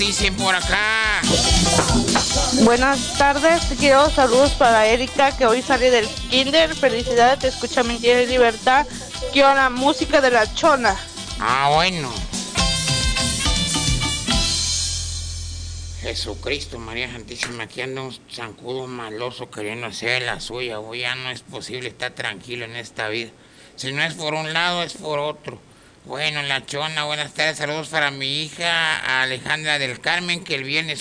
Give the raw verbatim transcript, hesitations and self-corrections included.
Dicen por acá. Buenas tardes, quiero saludos para Erika que hoy sale del kinder. Felicidades, te escucha Mentira y Libertad. Quiero la música de la Chona. Ah, bueno. Jesucristo, María Santísima, aquí anda un zancudo maloso queriendo hacer la suya. Hoy ya no es posible estar tranquilo en esta vida. Si no es por un lado, es por otro. Bueno, la Chona, buenas tardes, saludos para mi hija Alejandra del Carmen, que el viernes